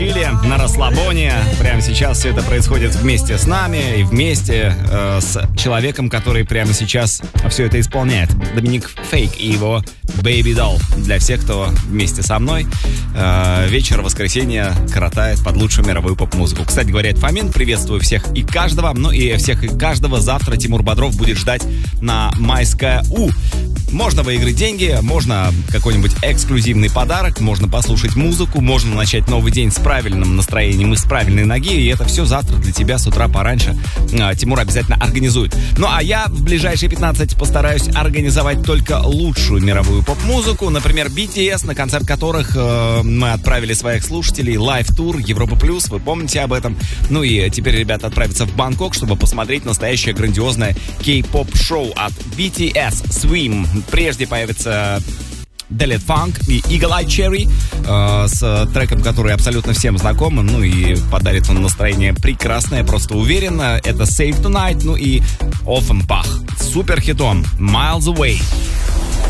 чили, на расслабоне. Прямо сейчас все это происходит вместе с нами и вместе с человеком, который прямо сейчас все это исполняет. Доминик Фейк и его Baby Doll. Для всех, кто вместе со мной вечер воскресенья коротает под лучшую мировую поп-музыку. Кстати говоря, это Фомин. Приветствую всех и каждого. Ну и всех и каждого завтра Тимур Бодров будет ждать на Майское У. Можно выиграть деньги, можно какой-нибудь эксклюзивный подарок, можно послушать музыку, можно начать новый день с правильным настроением и с правильной ноги, и это все завтра для тебя с утра пораньше Тимур обязательно организует. Ну а я в ближайшие 15 постараюсь организовать только лучшую мировую поп-музыку, например, BTS, на концерт которых мы отправили своих слушателей, лайв-тур Европа Плюс, вы помните об этом. Ну и теперь ребята отправятся в Бангкок, чтобы посмотреть настоящее грандиозное кей-поп-шоу от BTS Swim. Прежде появится Delete Funk и Eagle Eye Cherry с треком, который абсолютно всем знаком. Ну и подарит он настроение прекрасное, просто уверенно. Это Save Tonight, ну и Offenbach с супер хитом Miles Away.